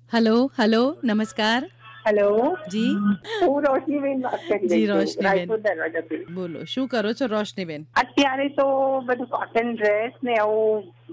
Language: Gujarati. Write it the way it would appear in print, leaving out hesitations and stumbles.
હેલો હેલો, નમસ્કાર. હેલો, જી હું રોશનીબેન વાત કરી જી રહી છું, રોશનીબેન, રાયપુર દરવાજાથી. બોલો શું કરો છો રોશનીબેન? અત્યારે તો બધું કોટન ડ્રેસ ને આવું